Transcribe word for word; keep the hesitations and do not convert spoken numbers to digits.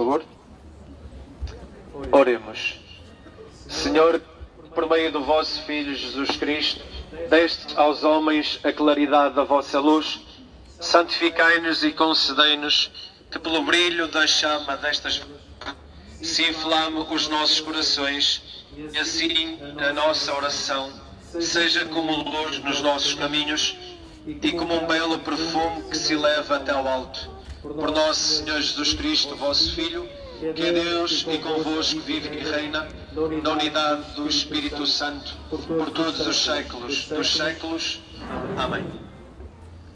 favor. Oremos. Senhor, por meio do vosso Filho Jesus Cristo, deste aos homens a claridade da vossa luz, santificai-nos e concedei-nos que pelo brilho da chama destas se inflame os nossos corações e assim a nossa oração seja como luz nos nossos caminhos e como um belo perfume que se eleva até ao alto. Por nosso Senhor Jesus Cristo, vosso Filho, que é Deus e convosco vive e reina na unidade do Espírito Santo por todos os séculos dos séculos. Amém.